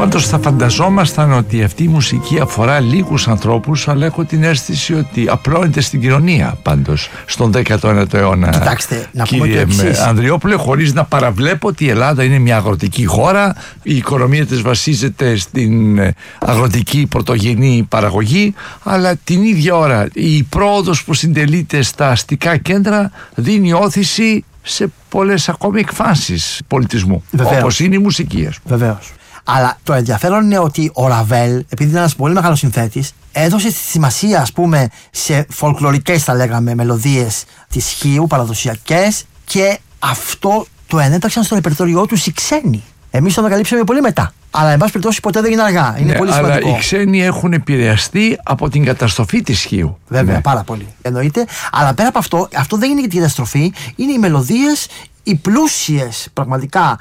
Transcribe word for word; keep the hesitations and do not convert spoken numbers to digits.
Πάντως θα φανταζόμασταν ότι αυτή η μουσική αφορά λίγους ανθρώπους, αλλά έχω την αίσθηση ότι απλώνεται στην κοινωνία πάντως στον δέκατο ένατο αιώνα. Κοιτάξτε, να πούμε κύριε το εξής. Ανδριόπουλε, χωρίς να παραβλέπω ότι η Ελλάδα είναι μια αγροτική χώρα, η οικονομία της βασίζεται στην αγροτική πρωτογενή παραγωγή, αλλά την ίδια ώρα η πρόοδος που συντελείται στα αστικά κέντρα δίνει όθηση σε πολλές ακόμη εκφάνσεις πολιτισμού, όπως είναι η μουσική, ας πούμε. Βεβαίως. Αλλά το ενδιαφέρον είναι ότι ο Ραβέλ, επειδή είναι ένας πολύ μεγάλος συνθέτης, έδωσε τη σημασία, ας πούμε, σε φολκλωρικές, θα λέγαμε, μελωδίες της Χίου, παραδοσιακές, και αυτό το ενέταξαν στο ρεπερτόριό τους οι ξένοι. Εμείς το ανακαλύψαμε πολύ μετά. Αλλά, εν πάση περιπτώσει, ποτέ δεν είναι αργά. Είναι ναι, πολύ σημαντικό. Αλλά οι ξένοι έχουν επηρεαστεί από την καταστροφή της Χίου. Βέβαια, ναι. πάρα πολύ. Εννοείται. Αλλά πέρα από αυτό, αυτό δεν είναι για την καταστροφή, είναι οι μελωδίες, οι πλούσιες πραγματικά